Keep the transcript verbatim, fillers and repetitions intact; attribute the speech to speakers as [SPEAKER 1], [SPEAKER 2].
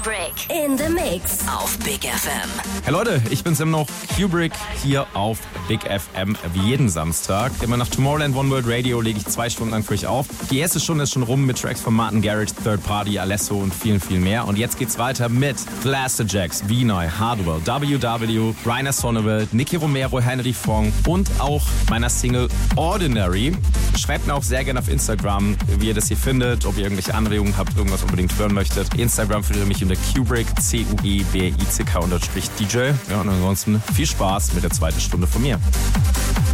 [SPEAKER 1] Kubrick in the Mix auf Big F M.
[SPEAKER 2] Hey Leute, ich bin's immer noch, Kubrick hier auf Big F M wie jeden Samstag. Immer nach Tomorrowland One World Radio lege ich zwei Stunden lang für euch auf. Die erste Stunde ist schon rum mit Tracks von Martin Garrix, Third Party, Alesso und vielen, viel mehr. Und jetzt geht's weiter mit Blasterjaxx, V-Noi, Hardwell, W W, Rainer Sonneveld, Nicky Romero, Henry Fong und auch meiner Single Ordinary. Schreibt mir auch sehr gerne auf Instagram, wie ihr das hier findet, ob ihr irgendwelche Anregungen habt, irgendwas unbedingt hören möchtet. Instagram findet ihr mich unter Kubrick, C U E B I C K unterstrich D J. Ja, und ansonsten viel Spaß mit der zweiten Stunde von mir.